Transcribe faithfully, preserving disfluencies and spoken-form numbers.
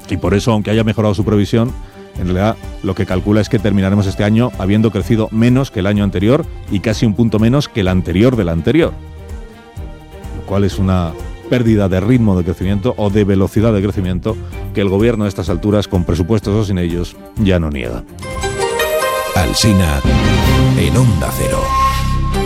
Y por eso, aunque haya mejorado su previsión, en realidad lo que calcula es que terminaremos este año habiendo crecido menos que el año anterior y casi un punto menos que el anterior del anterior. Lo cual es una pérdida de ritmo de crecimiento o de velocidad de crecimiento que el gobierno a estas alturas, con presupuestos o sin ellos, ya no niega. Alsina en Onda Cero.